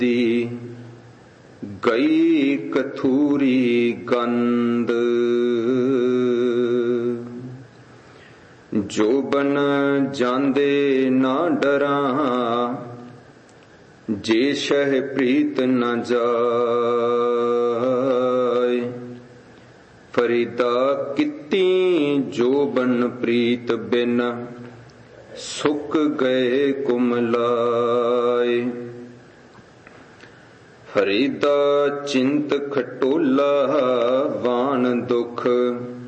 ਦੀ ਗਈ ਕਥੂਰੀ ਗੰਧ। ਜੋਬਨ ਜਾਂਦੇ ਨਾ ਡਰਾਂ, ਜੇ ਸ਼ਹਿ ਪ੍ਰੀਤ ਨ ਜਾਏ। ਫਰੀਦਾ ਕੀਤੀ ਜੋਬਨ ਪ੍ਰੀਤ ਬਿਨ, ਸੁੱਕ ਗਏ ਕੁਮਲਾਏ। ਫਰੀਦਾ ਚਿੰਤ ਖਟੋਲਾ ਵਾਣ ਦੁਖ,